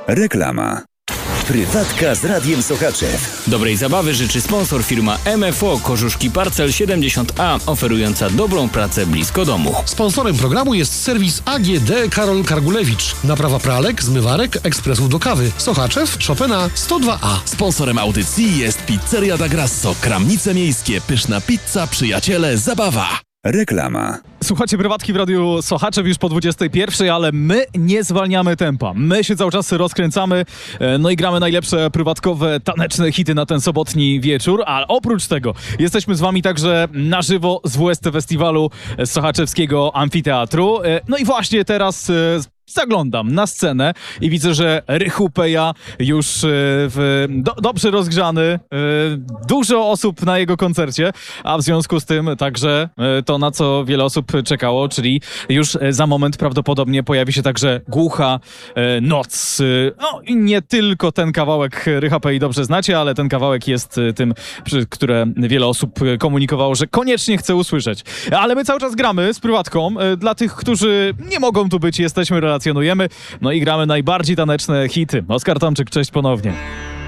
Reklama. Prywatka z Radiem Sochaczew. Dobrej zabawy życzy sponsor firma MFO Kożuszki Parcel 70A, oferująca dobrą pracę blisko domu. Sponsorem programu jest serwis AGD Karol Kargulewicz. Naprawa pralek, zmywarek, ekspresów do kawy. Sochaczew, Chopina 102A. Sponsorem audycji jest Pizzeria da Grasso, Kramnice Miejskie, pyszna pizza, przyjaciele, zabawa. Reklama. Słuchajcie prywatki w Radiu Sochaczew już po 21, ale my nie zwalniamy tempa. My się cały czas rozkręcamy, no i gramy najlepsze prywatkowe, taneczne hity na ten sobotni wieczór, a oprócz tego jesteśmy z wami także na żywo z WST Festiwalu Sochaczewskiego Amfiteatru. No i właśnie teraz zaglądam na scenę i widzę, że Rychu Peja już dobrze rozgrzany, dużo osób na jego koncercie, a w związku z tym także to, na co wiele osób czekało, czyli już za moment prawdopodobnie pojawi się także Głucha Noc. No i nie tylko ten kawałek Rycha Pei dobrze znacie, ale ten kawałek jest tym, które wiele osób komunikowało, że koniecznie chce usłyszeć. Ale my cały czas gramy z prywatką. Dla tych, którzy nie mogą tu być, jesteśmy relacjonujemy, no i gramy najbardziej taneczne hity. Oskar Tomczyk, cześć ponownie.